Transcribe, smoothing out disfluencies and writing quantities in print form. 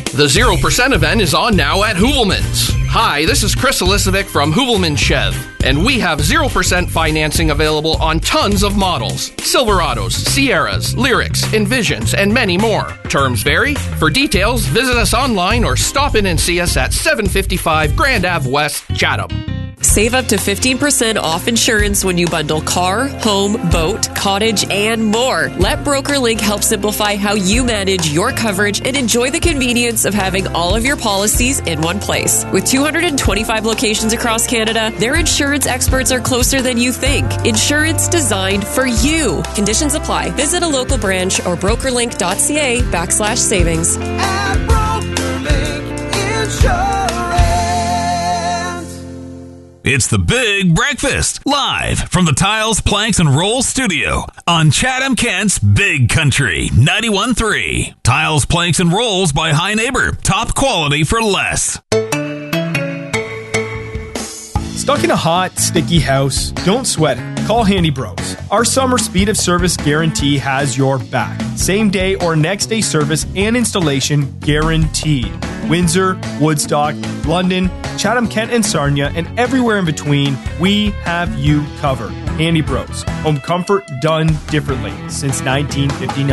The 0% event is on now at Hoovelman's. Hi, this is Chris Elisovic from Hoovelman Chev, and we have 0% financing available on tons of models. Silverados, Sierras, Lyrics, Envisions, and many more. Terms vary. For details, visit us online or stop in and see us at 755 Grand Ave West, Chatham. Save up to 15% off insurance when you bundle car, home, boat, cottage, and more. Let BrokerLink help simplify how you manage your coverage and enjoy the convenience of having all of your policies in one place. With 225 locations across Canada, their insurance experts are closer than you think. Insurance designed for you. Conditions apply. Visit a local branch or brokerlink.ca/savings. At BrokerLink Insurance. It's The Big Breakfast, live from the Tiles, Planks, and Rolls studio on Chatham-Kent's Big Country 91.3. Tiles, Planks, and Rolls by High Neighbor. Top quality for less. Stuck in a hot, sticky house? Don't sweat it. Call Handy Bros. Our summer speed of service guarantee has your back. Same day or next day service and installation guaranteed. Windsor, Woodstock, London, Chatham-Kent and Sarnia, and everywhere in between, we have you covered. Handy Bros. Home comfort done differently since 1959.